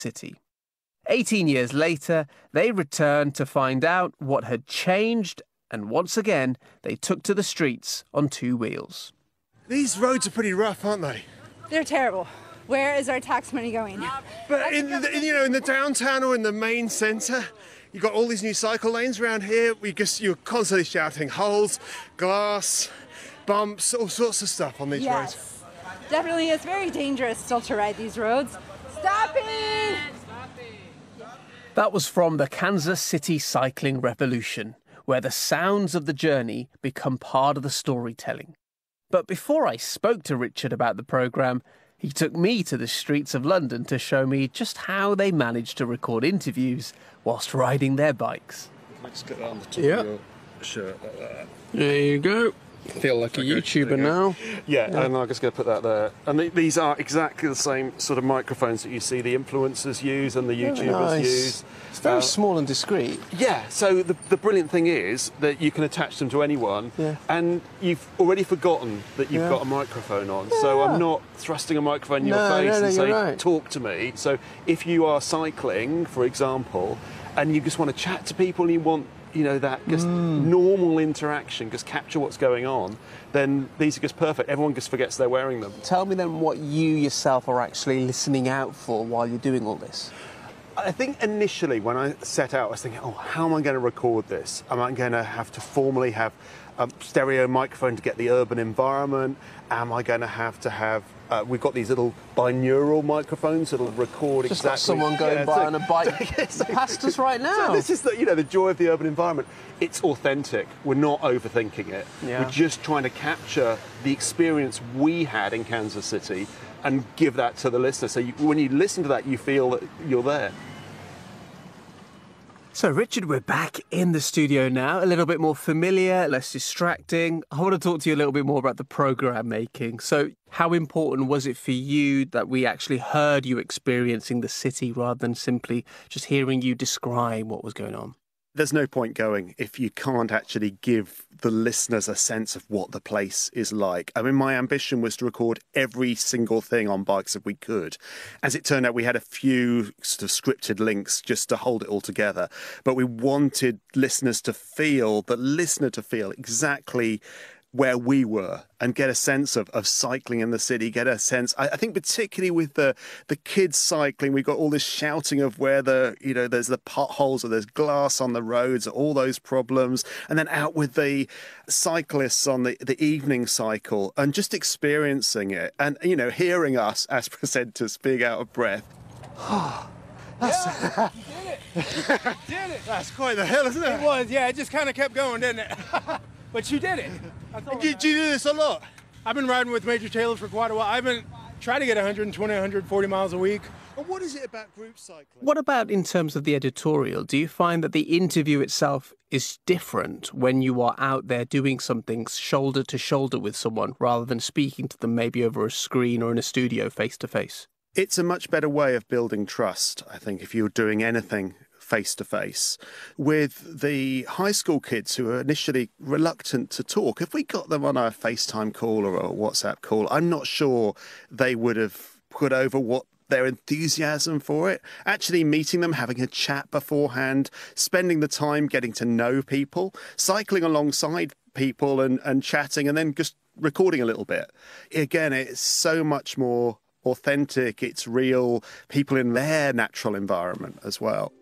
city. 18 years later, they returned to find out what had changed, and once again, they took to the streets on two wheels. These roads are pretty rough, aren't they? They're terrible. Where is our tax money going? But in the downtown or in the main centre, you've got all these new cycle lanes around here. You're constantly shouting holes, glass, bumps, all sorts of stuff on these roads. Definitely, it's very dangerous still to ride these roads. Stopping! That was from the Kansas City Cycling Revolution, where the sounds of the journey become part of the storytelling. But before I spoke to Richard about the programme, he took me to the streets of London to show me just how they managed to record interviews whilst riding their bikes. Can I just get that on the top of your shirt like that? There you go. Feel like a YouTuber now. Yeah, and I'm just going to put that there. And these are exactly the same sort of microphones that you see the influencers use and the YouTubers use. It's very small and discreet. Yeah, so the brilliant thing is that you can attach them to anyone, and you've already forgotten that you've got a microphone on. So I'm not thrusting a microphone in your face and saying, talk to me. So if you are cycling, for example, and you just want to chat to people and you want that just normal interaction, just capture what's going on, then these are just perfect. Everyone just forgets they're wearing them. Tell me then what you yourself are actually listening out for while you're doing all this. I think initially when I set out, I was thinking, how am I going to record this? Am I going to have to formally have a stereo microphone to get the urban environment? Am I going to have we've got these little binaural microphones that'll record just exactly. Just got someone going by on a bike past us right now. So this is the joy of the urban environment. It's authentic. We're not overthinking it. Yeah. We're just trying to capture the experience we had in Kansas City and give that to the listener. So when you listen to that, you feel that you're there. So, Richard, we're back in the studio now, a little bit more familiar, less distracting. I want to talk to you a little bit more about the programme making. So, how important was it for you that we actually heard you experiencing the city rather than simply just hearing you describe what was going on? There's no point going if you can't actually give the listeners a sense of what the place is like. I mean, my ambition was to record every single thing on bikes if we could. As it turned out, we had a few sort of scripted links just to hold it all together. But we wanted listeners to feel exactly where we were and get a sense of cycling in the city, get a sense, I think particularly with the kids cycling, we've got all this shouting of where there's the potholes or there's glass on the roads, all those problems, and then out with the cyclists on the evening cycle and just experiencing it and, hearing us as presenters being out of breath. You did it. That's quite the hill, isn't it? It was, yeah, it just kind of kept going, didn't it? But you did it. Do you do this a lot? I've been riding with Major Taylor for quite a while. I've been trying to get 120, 140 miles a week. And what is it about group cycling? What about in terms of the editorial? Do you find that the interview itself is different when you are out there doing something shoulder to shoulder with someone rather than speaking to them maybe over a screen or in a studio face to face? It's a much better way of building trust, I think, if you're doing anything face-to-face. With the high school kids who are initially reluctant to talk, if we got them on a FaceTime call or a WhatsApp call, I'm not sure they would have put over what their enthusiasm for it. Actually meeting them, having a chat beforehand, spending the time getting to know people, cycling alongside people and chatting and then just recording a little bit. Again, it's so much more authentic, it's real, people in their natural environment as well.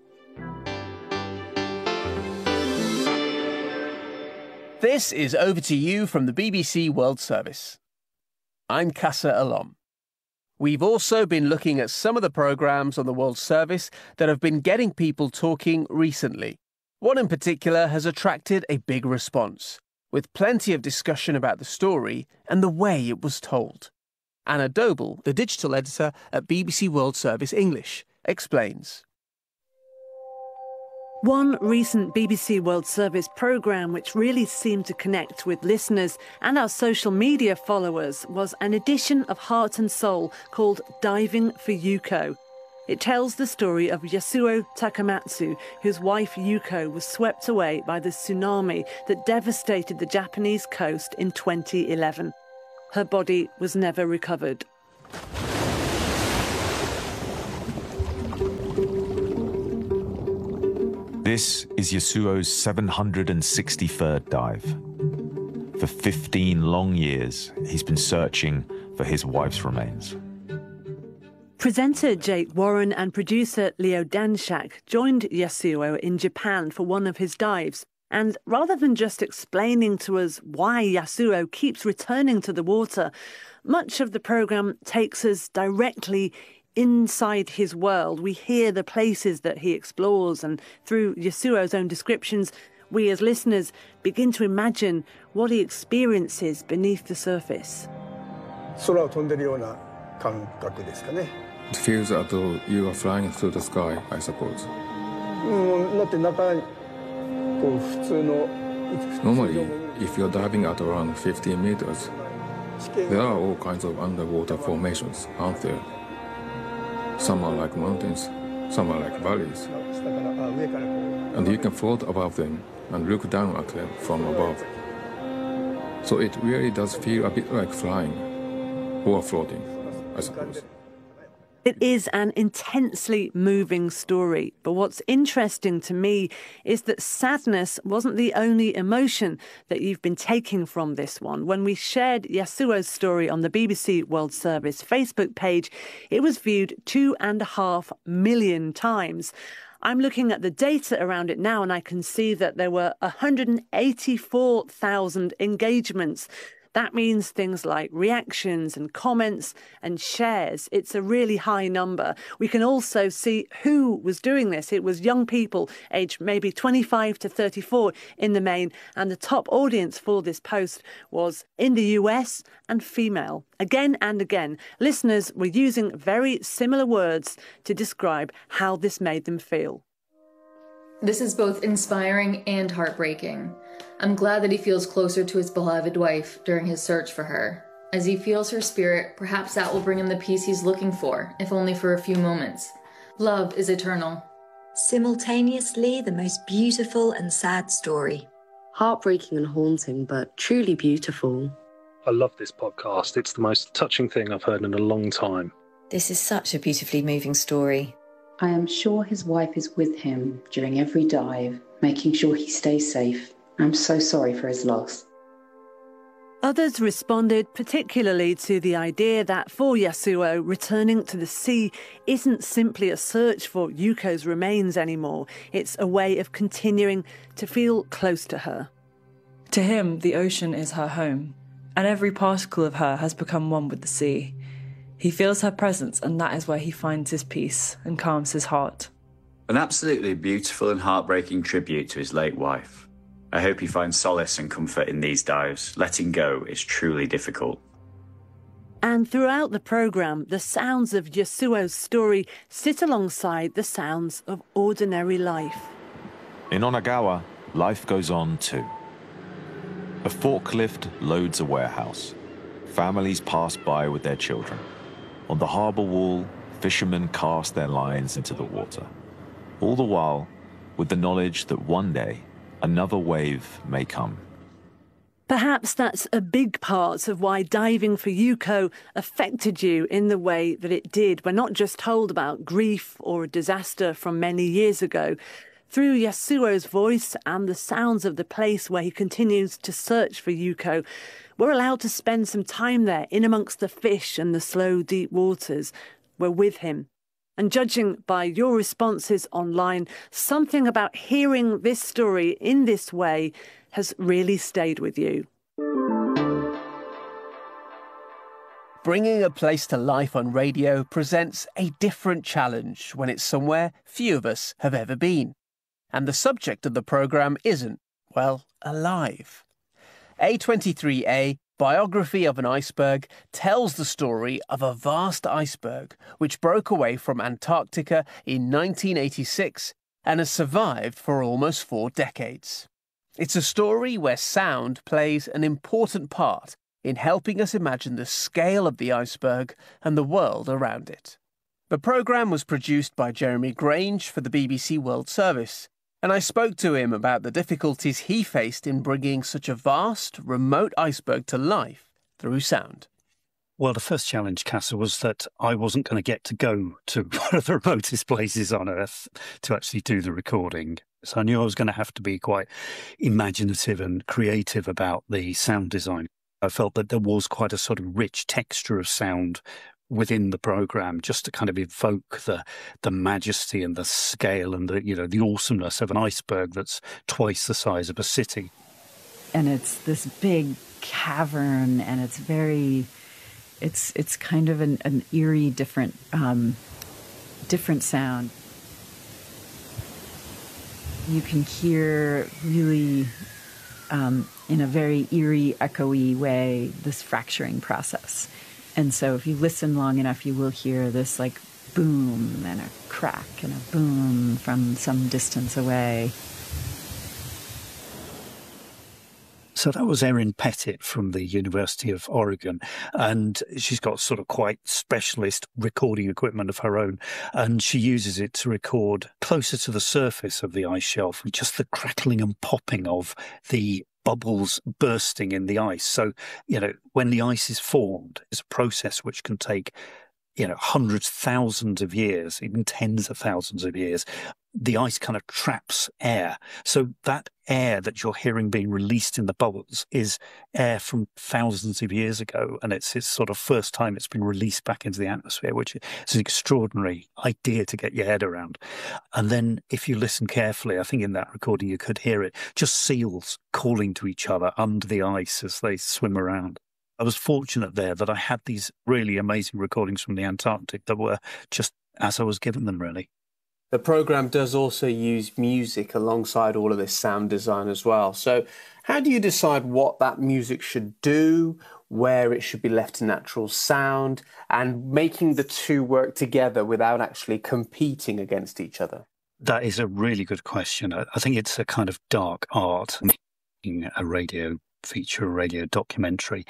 This is Over to You from the BBC World Service. I'm Casa Alom. We've also been looking at some of the programmes on the World Service that have been getting people talking recently. One in particular has attracted a big response, with plenty of discussion about the story and the way it was told. Anna Doble, the digital editor at BBC World Service English, explains. One recent BBC World Service programme which really seemed to connect with listeners and our social media followers was an edition of Heart and Soul called Diving for Yuko. It tells the story of Yasuo Takamatsu, whose wife Yuko was swept away by the tsunami that devastated the Japanese coast in 2011. Her body was never recovered. This is Yasuo's 763rd dive. For 15 long years, he's been searching for his wife's remains. Presenter Jake Warren and producer Leo Danshak joined Yasuo in Japan for one of his dives. And rather than just explaining to us why Yasuo keeps returning to the water, much of the programme takes us directly inside his world. We hear the places that he explores, and through Yasuo's own descriptions, we as listeners begin to imagine what he experiences beneath the surface. It feels as though you are flying through the sky, I suppose. Normally, if you're diving at around 15 meters, there are all kinds of underwater formations, aren't there? Some are like mountains, some are like valleys. And you can float above them and look down at them from above. So it really does feel a bit like flying, or floating, I suppose. It is an intensely moving story, but what's interesting to me is that sadness wasn't the only emotion that you've been taking from this one. When we shared Yasuo's story on the BBC World Service Facebook page, it was viewed 2.5 million times. I'm looking at the data around it now, and I can see that there were 184,000 engagements. That means things like reactions and comments and shares. It's a really high number. We can also see who was doing this. It was young people, aged maybe 25 to 34 in the main, and the top audience for this post was in the US and female. Again and again, listeners were using very similar words to describe how this made them feel. This is both inspiring and heartbreaking. I'm glad that he feels closer to his beloved wife during his search for her. As he feels her spirit, perhaps that will bring him the peace he's looking for, if only for a few moments. Love is eternal. Simultaneously, the most beautiful and sad story. Heartbreaking and haunting, but truly beautiful. I love this podcast. It's the most touching thing I've heard in a long time. This is such a beautifully moving story. I am sure his wife is with him during every dive, making sure he stays safe. I'm so sorry for his loss. Others responded particularly to the idea that for Yasuo, returning to the sea isn't simply a search for Yuko's remains anymore. It's a way of continuing to feel close to her. To him, the ocean is her home, and every particle of her has become one with the sea. He feels her presence, and that is where he finds his peace and calms his heart. An absolutely beautiful and heartbreaking tribute to his late wife. I hope he finds solace and comfort in these dives. Letting go is truly difficult. And throughout the programme, the sounds of Yasuo's story sit alongside the sounds of ordinary life. In Onagawa, life goes on too. A forklift loads a warehouse. Families pass by with their children. On the harbour wall, fishermen cast their lines into the water. All the while, with the knowledge that one day, another wave may come. Perhaps that's a big part of why Diving for Yuko affected you in the way that it did. We're not just told about grief or a disaster from many years ago. Through Yasuo's voice and the sounds of the place where he continues to search for Yuko, we're allowed to spend some time there in amongst the fish and the slow, deep waters. We're with him. And judging by your responses online, something about hearing this story in this way has really stayed with you. Bringing a place to life on radio presents a different challenge when it's somewhere few of us have ever been. And the subject of the programme isn't, well, alive. A23A, Biography of an Iceberg, tells the story of a vast iceberg which broke away from Antarctica in 1986 and has survived for almost 4 decades. It's a story where sound plays an important part in helping us imagine the scale of the iceberg and the world around it. The programme was produced by Jeremy Grange for the BBC World Service, and I spoke to him about the difficulties he faced in bringing such a vast, remote iceberg to life through sound. Well, the first challenge, Casa, was that I wasn't going to get to go to one of the remotest places on Earth to actually do the recording. So I knew I was going to have to be quite imaginative and creative about the sound design. I felt that there was quite a sort of rich texture of sound within the program, just to kind of evoke the majesty and the scale and the awesomeness of an iceberg that's twice the size of a city. And it's this big cavern, and it's kind of an eerie, different sound. You can hear really, in a very eerie, echoey way, this fracturing process. And so if you listen long enough, you will hear this like boom and a crack and a boom from some distance away. So that was Erin Pettit from the University of Oregon, and she's got sort of quite specialist recording equipment of her own, and she uses it to record closer to the surface of the ice shelf with just the crackling and popping of the bubbles bursting in the ice. So, when the ice is formed, it's a process which can take, hundreds, thousands of years, even tens of thousands of years. The ice kind of traps air. So that air that you're hearing being released in the bubbles is air from thousands of years ago. And it's sort of first time it's been released back into the atmosphere, which is an extraordinary idea to get your head around. And then if you listen carefully, I think in that recording you could hear it, just seals calling to each other under the ice as they swim around. I was fortunate there that I had these really amazing recordings from the Antarctic that were just as I was given them, really. The programme does also use music alongside all of this sound design as well. So how do you decide what that music should do, where it should be left to natural sound, and making the two work together without actually competing against each other? That is a really good question. I think it's a kind of dark art, making a radio feature, a radio documentary.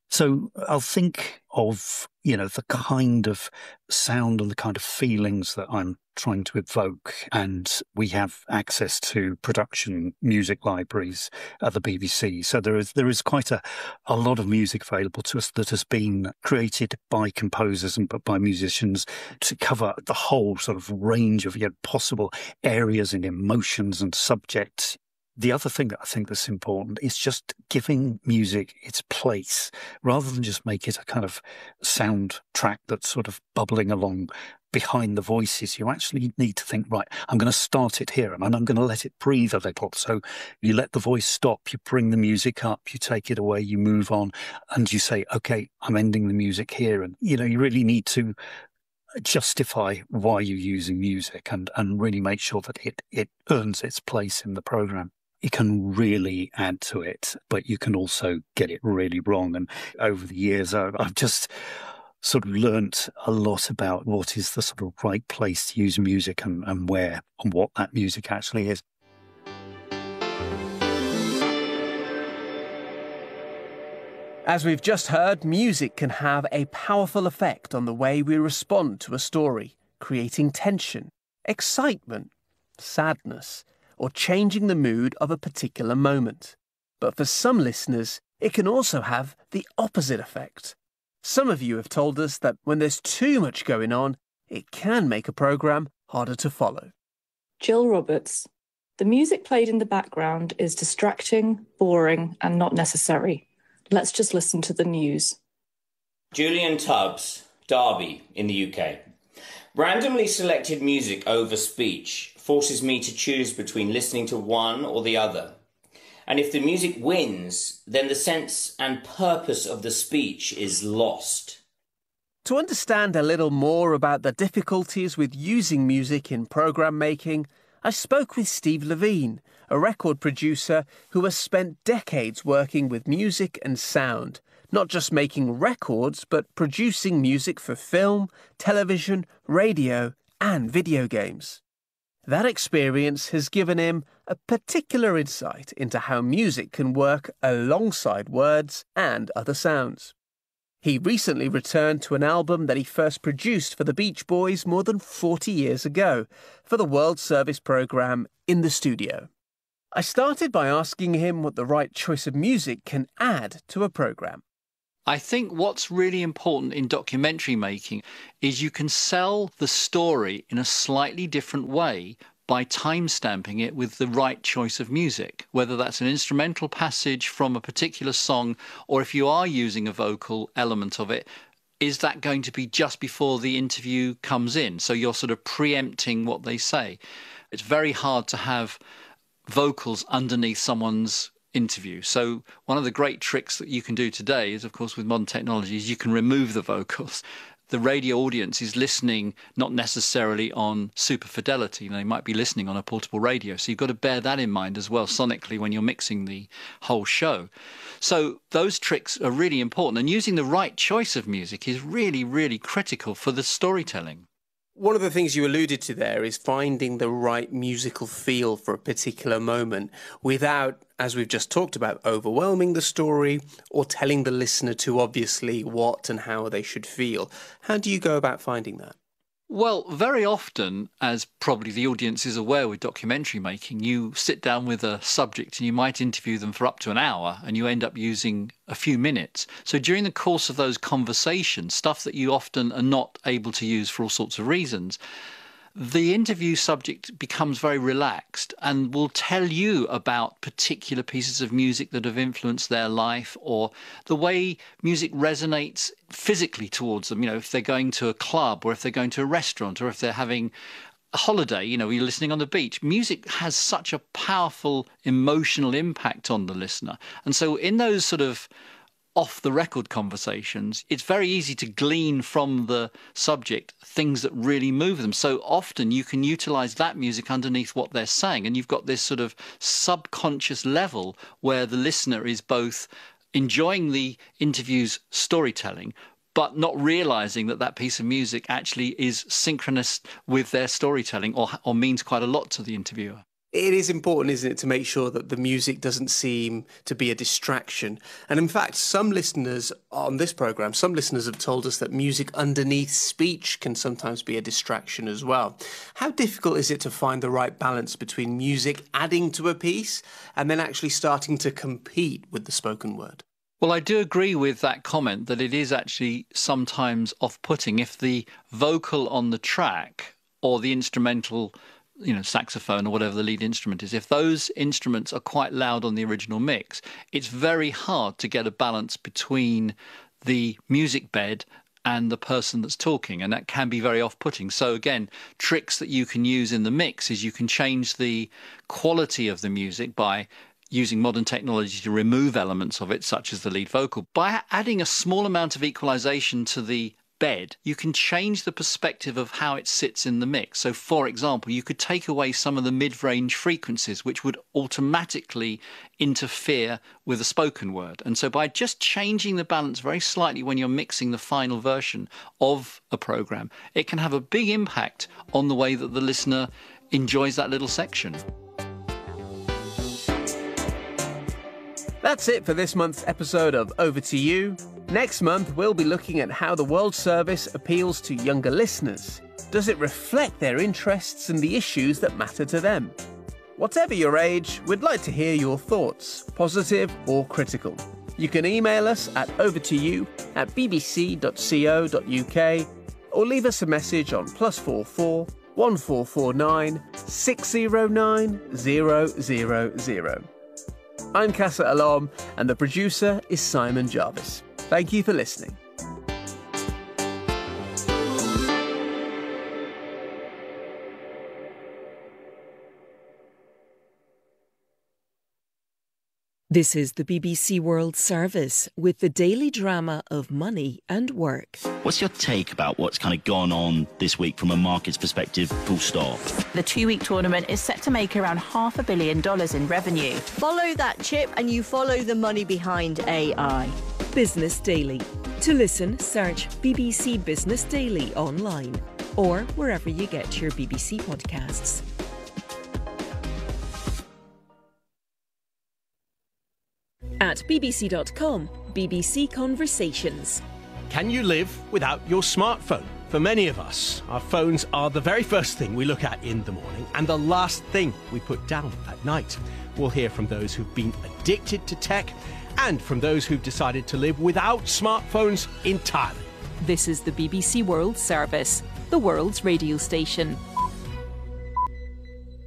So I'll think of, the kind of sound and the kind of feelings that I'm trying to evoke. And we have access to production music libraries at the BBC. So there is quite a lot of music available to us that has been created by composers and by musicians to cover the whole sort of range of possible areas and emotions and subjects. The other thing that I think that's important is just giving music its place, rather than just make it a kind of sound track that's sort of bubbling along behind the voices. You actually need to think, right, I'm going to start it here and I'm going to let it breathe a little. So you let the voice stop, you bring the music up, you take it away, you move on, and you say, okay, I'm ending the music here. And, you really need to justify why you're using music and really make sure that it earns its place in the programme. It can really add to it, but you can also get it really wrong. And over the years, I've just sort of learnt a lot about what is the sort of right place to use music and where and what that music actually is. As we've just heard, music can have a powerful effect on the way we respond to a story, creating tension, excitement, sadness, or changing the mood of a particular moment. But for some listeners, it can also have the opposite effect. Some of you have told us that when there's too much going on, it can make a programme harder to follow. Jill Roberts. The music played in the background is distracting, boring, and not necessary. Let's just listen to the news. Julian Tubbs, Derby in the UK. Randomly selected music over speech forces me to choose between listening to one or the other. And if the music wins, then the sense and purpose of the speech is lost. To understand a little more about the difficulties with using music in programme making, I spoke with Steve Levine, a record producer who has spent decades working with music and sound, not just making records, but producing music for film, television, radio, and video games. That experience has given him a particular insight into how music can work alongside words and other sounds. He recently returned to an album that he first produced for the Beach Boys more than 40 years ago for the World Service programme In the Studio. I started by asking him what the right choice of music can add to a programme. I think what's really important in documentary making is you can sell the story in a slightly different way by time-stamping it with the right choice of music, whether that's an instrumental passage from a particular song, or if you are using a vocal element of it, is that going to be just before the interview comes in? So you're sort of preempting what they say. It's very hard to have vocals underneath someone's interview. So one of the great tricks that you can do today is, of course, with modern technologies, you can remove the vocals. The radio audience is listening not necessarily on super fidelity. They might be listening on a portable radio. So you've got to bear that in mind as well sonically when you're mixing the whole show. So those tricks are really important. And using the right choice of music is really, really critical for the storytelling. One of the things you alluded to there is finding the right musical feel for a particular moment without, as we've just talked about, overwhelming the story or telling the listener too obviously what and how they should feel. How do you go about finding that? Well, very often, as probably the audience is aware with documentary making, you sit down with a subject and you might interview them for up to an hour and you end up using a few minutes. So during the course of those conversations, stuff that you often are not able to use for all sorts of reasons, the interview subject becomes very relaxed and will tell you about particular pieces of music that have influenced their life or the way music resonates physically towards them. You know, if they're going to a club or if they're going to a restaurant or if they're having a holiday, you know, you're listening on the beach. Music has such a powerful emotional impact on the listener. And so in those sort of off-the-record conversations, it's very easy to glean from the subject things that really move them. So often you can utilise that music underneath what they're saying, and you've got this sort of subconscious level where the listener is both enjoying the interview's storytelling but not realising that that piece of music actually is synchronous with their storytelling or means quite a lot to the interviewer. It is important, isn't it, to make sure that the music doesn't seem to be a distraction. And in fact, some listeners on this programme, some listeners have told us that music underneath speech can sometimes be a distraction as well. How difficult is it to find the right balance between music adding to a piece and then actually starting to compete with the spoken word? Well, I do agree with that comment that it is actually sometimes off-putting if the vocal on the track or the instrumental, you know, saxophone or whatever the lead instrument is, if those instruments are quite loud on the original mix, it's very hard to get a balance between the music bed and the person that's talking, and that can be very off-putting. So again, tricks that you can use in the mix is you can change the quality of the music by using modern technology to remove elements of it, such as the lead vocal. By adding a small amount of equalization to the bed, you can change the perspective of how it sits in the mix. So, for example, you could take away some of the mid-range frequencies, which would automatically interfere with a spoken word. And so by just changing the balance very slightly when you're mixing the final version of a program, it can have a big impact on the way that the listener enjoys that little section. That's it for this month's episode of Over to You. Next month, we'll be looking at how the World Service appeals to younger listeners. Does it reflect their interests and the issues that matter to them? Whatever your age, we'd like to hear your thoughts, positive or critical. You can email us at overtoyou@bbc.co.uk or leave us a message on +44 1449 609 000. I'm Casa Alom, and the producer is Simon Jarvis. Thank you for listening. This is the BBC World Service with the daily drama of money and work. What's your take about what's kind of gone on this week from a market's perspective, full stop? The two-week tournament is set to make around $500 million in revenue. Follow that chip and you follow the money behind AI. Business Daily. To listen, search BBC Business Daily online or wherever you get your BBC podcasts. At bbc.com, BBC Conversations. Can you live without your smartphone? For many of us, our phones are the very first thing we look at in the morning and the last thing we put down at night. We'll hear from those who've been addicted to tech and from those who've decided to live without smartphones entirely. This is the BBC World Service, the world's radio station.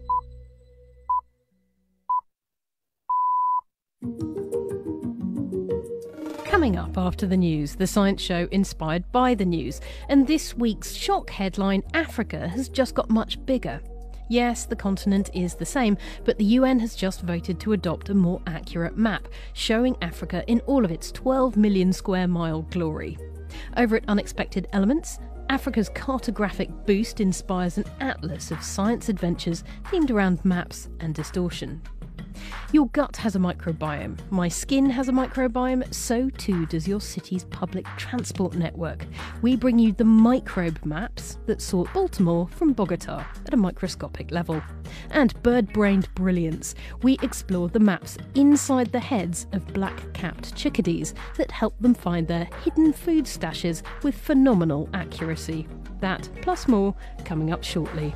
Coming up after the news, the science show inspired by the news. And this week's shock headline, Africa has just got much bigger. Yes, the continent is the same, but the UN has just voted to adopt a more accurate map, showing Africa in all of its 12 million square mile glory. Over at Unexpected Elements, Africa's cartographic boost inspires an atlas of science adventures themed around maps and distortion. Your gut has a microbiome, my skin has a microbiome, so too does your city's public transport network. We bring you the microbe maps that sort Baltimore from Bogota at a microscopic level. And bird-brained brilliance, we explore the maps inside the heads of black-capped chickadees that help them find their hidden food stashes with phenomenal accuracy. That, plus more, coming up shortly.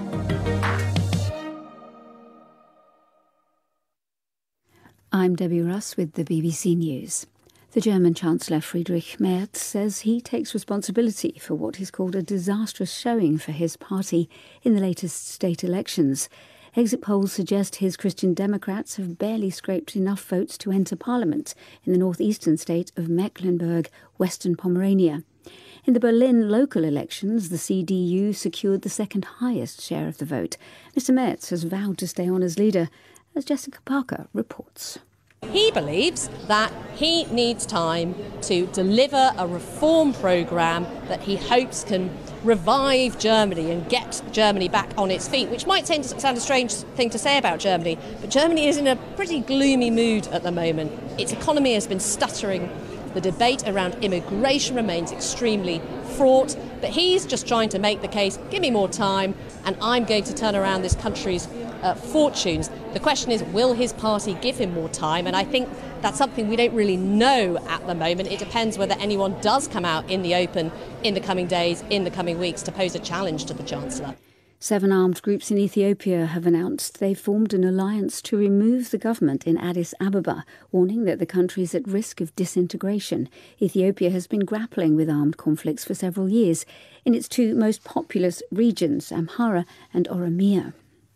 I'm Debbie Russ with the BBC News. The German Chancellor Friedrich Merz says he takes responsibility for what he's called a disastrous showing for his party in the latest state elections. Exit polls suggest his Christian Democrats have barely scraped enough votes to enter parliament in the northeastern state of Mecklenburg, Western Pomerania. In the Berlin local elections, the CDU secured the second highest share of the vote. Mr. Merz has vowed to stay on as leader, as Jessica Parker reports. He believes that he needs time to deliver a reform programme that he hopes can revive Germany and get Germany back on its feet, which might sound a strange thing to say about Germany, but Germany is in a pretty gloomy mood at the moment. Its economy has been stuttering. The debate around immigration remains extremely fraught, but he's just trying to make the case, give me more time, and I'm going to turn around this country's fortunes. The question is, will his party give him more time? And I think that's something we don't really know at the moment. It depends whether anyone does come out in the open in the coming days, in the coming weeks, to pose a challenge to the Chancellor. 7 armed groups in Ethiopia have announced they've formed an alliance to remove the government in Addis Ababa, warning that the country is at risk of disintegration. Ethiopia has been grappling with armed conflicts for several years in its 2 most populous regions, Amhara and Oromia.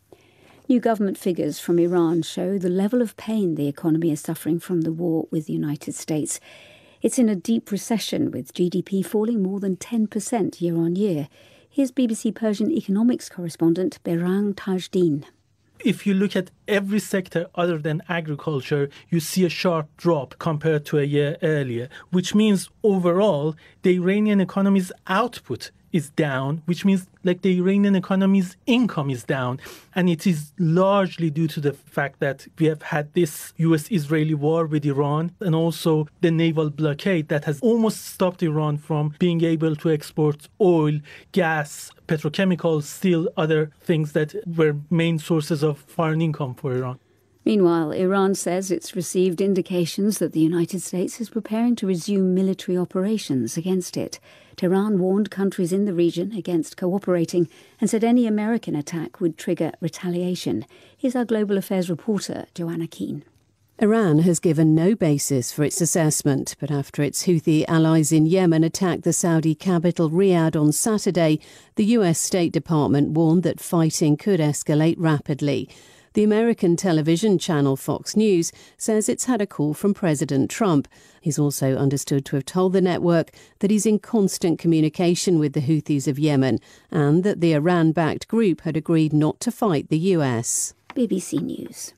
New government figures from Iran show the level of pain the economy is suffering from the war with the United States. It's in a deep recession, with GDP falling more than 10% year on year. Here's BBC Persian economics correspondent Berang Tajdin. If you look at every sector other than agriculture, you see a sharp drop compared to a year earlier, which means overall the Iranian economy's output is down, which means the Iranian economy's income is down. And it is largely due to the fact that we have had this US-Israeli war with Iran and also the naval blockade that has almost stopped Iran from being able to export oil, gas, petrochemicals, steel, other things that were main sources of foreign income for Iran. Meanwhile, Iran says it's received indications that the United States is preparing to resume military operations against it. Tehran warned countries in the region against cooperating and said any American attack would trigger retaliation. Here's our global affairs reporter, Joanna Keane. Iran has given no basis for its assessment, but after its Houthi allies in Yemen attacked the Saudi capital Riyadh on Saturday, the US State Department warned that fighting could escalate rapidly. The American television channel Fox News says it's had a call from President Trump. He's also understood to have told the network that he's in constant communication with the Houthis of Yemen and that the Iran-backed group had agreed not to fight the US. BBC News.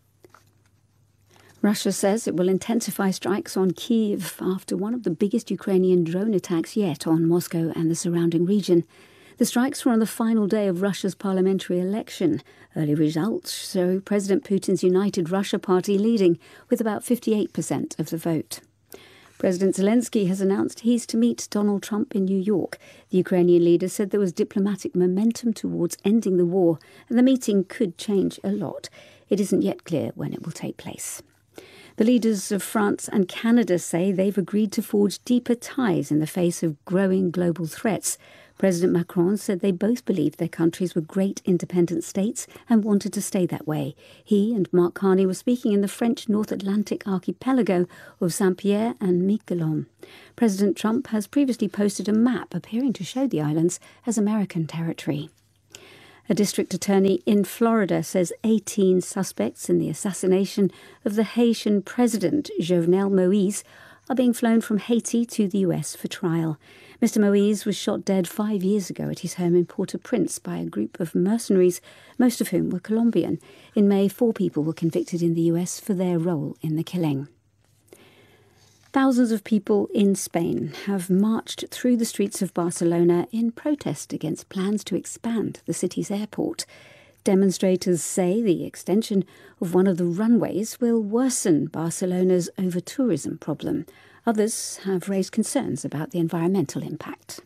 Russia says it will intensify strikes on Kyiv after one of the biggest Ukrainian drone attacks yet on Moscow and the surrounding region. The strikes were on the final day of Russia's parliamentary election. Early results show President Putin's United Russia Party leading with about 58% of the vote. President Zelensky has announced he's to meet Donald Trump in New York. The Ukrainian leader said there was diplomatic momentum towards ending the war, and the meeting could change a lot. It isn't yet clear when it will take place. The leaders of France and Canada say they've agreed to forge deeper ties in the face of growing global threats. President Macron said they both believed their countries were great independent states and wanted to stay that way. He and Mark Carney were speaking in the French North Atlantic archipelago of Saint-Pierre and Miquelon. President Trump has previously posted a map appearing to show the islands as American territory. A district attorney in Florida says 18 suspects in the assassination of the Haitian president, Jovenel Moïse, are being flown from Haiti to the US for trial. Mr. Moise was shot dead 5 years ago at his home in Port-au-Prince by a group of mercenaries, most of whom were Colombian. In May, 4 people were convicted in the US for their role in the killing. Thousands of people in Spain have marched through the streets of Barcelona in protest against plans to expand the city's airport. Demonstrators say the extension of one of the runways will worsen Barcelona's over-tourism problem. Others have raised concerns about the environmental impact.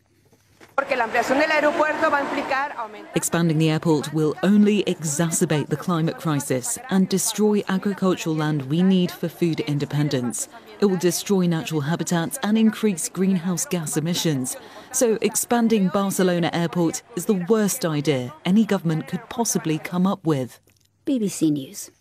Expanding the airport will only exacerbate the climate crisis and destroy agricultural land we need for food independence. It will destroy natural habitats and increase greenhouse gas emissions. So expanding Barcelona Airport is the worst idea any government could possibly come up with. BBC News.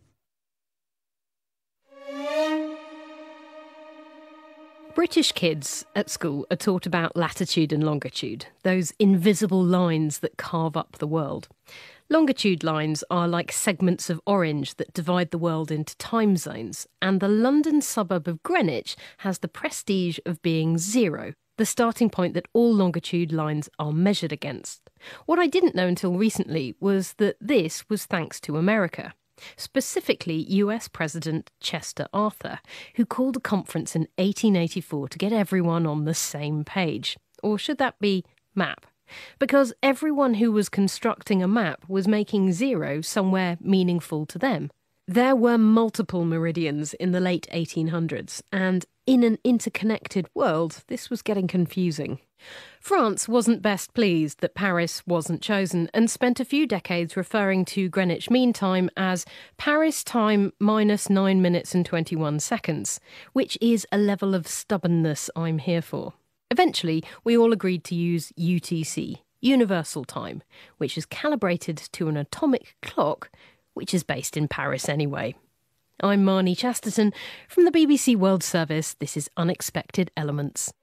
British kids at school are taught about latitude and longitude, those invisible lines that carve up the world. Longitude lines are like segments of orange that divide the world into time zones, and the London suburb of Greenwich has the prestige of being 0, the starting point that all longitude lines are measured against. What I didn't know until recently was that this was thanks to America. Specifically US President Chester Arthur, who called a conference in 1884 to get everyone on the same page. Or should that be map? Because everyone who was constructing a map was making 0 somewhere meaningful to them. There were multiple meridians in the late 1800s, and in an interconnected world, this was getting confusing. France wasn't best pleased that Paris wasn't chosen and spent a few decades referring to Greenwich Mean Time as Paris time minus 9 minutes and 21 seconds, which is a level of stubbornness I'm here for. Eventually, we all agreed to use UTC, Universal Time, which is calibrated to an atomic clock, which is based in Paris anyway. I'm Marnie Chasterton from the BBC World Service. This is Unexpected Elements.